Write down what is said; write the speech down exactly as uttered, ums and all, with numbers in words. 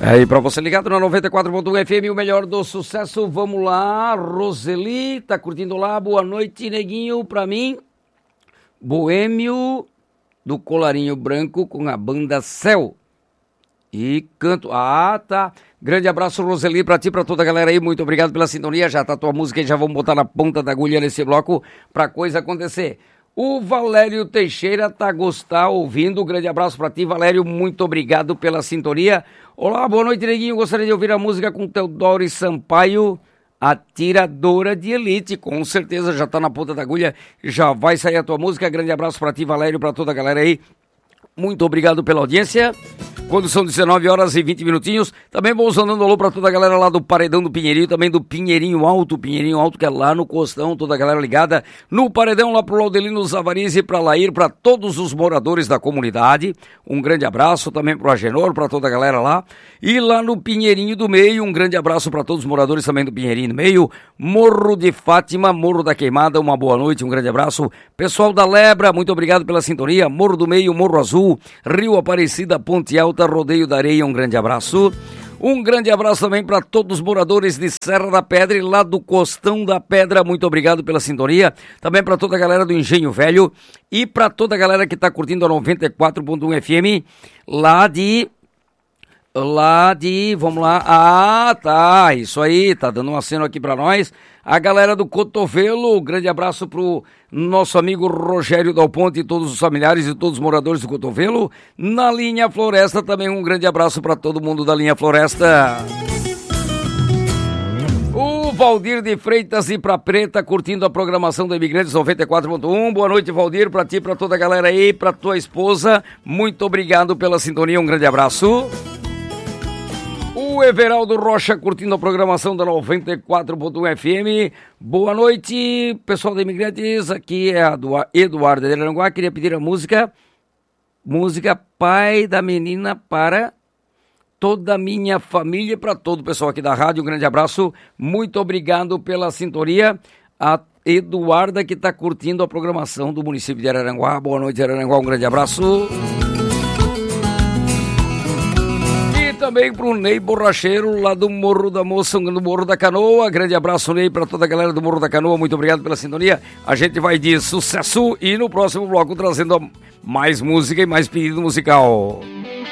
Aí, pra você ligado na noventa e quatro ponto um F M, o melhor do sucesso. Vamos lá, Roseli, tá curtindo lá? Boa noite, neguinho, pra mim. Boêmio do Colarinho Branco com a banda Céu. E canto. Ah, tá. Grande abraço, Roseli, pra ti, pra toda a galera aí. Muito obrigado pela sintonia. Já tá tua música e já vamos botar na ponta da agulha nesse bloco pra coisa acontecer. O Valério Teixeira tá gostar ouvindo. Um grande abraço pra ti, Valério. Muito obrigado pela sintonia. Olá, boa noite, neguinho. Gostaria de ouvir a música com Teodoro Sampaio, Atiradora de Elite. Com certeza já tá na ponta da agulha. Já vai sair a tua música. Grande abraço pra ti, Valério, pra toda a galera aí. Muito obrigado pela audiência. Quando são dezenove horas e vinte minutinhos, também vamos andando alô pra toda a galera lá do Paredão do Pinheirinho, também do Pinheirinho Alto, Pinheirinho Alto, que é lá no Costão, toda a galera ligada no Paredão, lá pro Laudelino Zavarizi, pra Lair, pra todos os moradores da comunidade. Um grande abraço também pro Agenor, pra toda a galera lá. E lá no Pinheirinho do Meio, um grande abraço pra todos os moradores também do Pinheirinho do Meio. Morro de Fátima, Morro da Queimada, uma boa noite, um grande abraço. Pessoal da Lebra, muito obrigado pela sintonia. Morro do Meio, Morro Azul, Rio Aparecida, Ponte Alta, Rodeio da Areia, um grande abraço. Um grande abraço também para todos os moradores de Serra da Pedra e lá do Costão da Pedra, muito obrigado pela sintonia. Também para toda a galera do Engenho Velho e para toda a galera que está curtindo a noventa e quatro ponto um F M lá de... Lá de... Vamos lá. Ah, tá. Isso aí. Tá dando um aceno aqui para nós. A galera do Cotovelo. Um grande abraço pro nosso amigo Rogério Dal Ponte e todos os familiares e todos os moradores do Cotovelo. Na linha Floresta também um grande abraço para todo mundo da linha Floresta. O Valdir de Freitas e pra Preta curtindo a programação do Imigrantes noventa e quatro ponto um. Boa noite, Valdir, pra ti, pra toda a galera aí, pra tua esposa. Muito obrigado pela sintonia. Um grande abraço. O Everaldo Rocha curtindo a programação da noventa e quatro ponto um F M. Boa noite, pessoal da Imigrantes. Aqui é a Eduardo de Aranguá. Queria pedir a música, música Pai da Menina para toda a minha família e para todo o pessoal aqui da rádio. Um grande abraço. Muito obrigado pela sintonia. A Eduarda que está curtindo a programação do município de Araranguá. Boa noite, Araranguá. Um grande abraço. Também para o Ney Borracheiro, lá do Morro da Moça, do Morro da Canoa. Grande abraço, Ney, para toda a galera do Morro da Canoa. Muito obrigado pela sintonia. A gente vai de sucesso e no próximo bloco trazendo mais música e mais pedido musical.